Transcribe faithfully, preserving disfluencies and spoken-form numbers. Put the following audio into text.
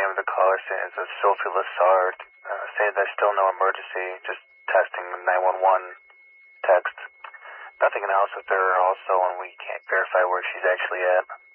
name of the caller saying it's a Sophie Lassard, uh, saying there's still no emergency, just testing the nine one one text. Nothing else with her also, and we can't verify where she's actually at.